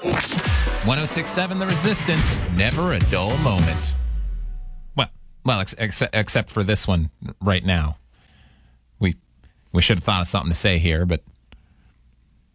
106.7 The Resistance, never a dull moment. Well, except for this one right now. We should have thought of something to say here, but